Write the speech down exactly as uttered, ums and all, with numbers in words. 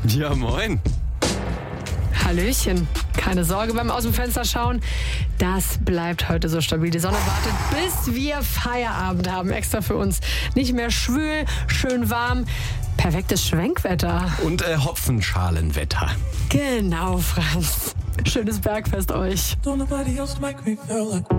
Ja, moin. Hallöchen. Keine Sorge beim aus dem Fenster schauen. Das bleibt heute so stabil. Die Sonne wartet, bis wir Feierabend haben. Extra für uns. Nicht mehr schwül, schön warm. Perfektes Schwenkwetter. Und äh, Hopfenschalenwetter. Genau, Franz. Schönes Bergfest euch. Don't nobody else make me feel like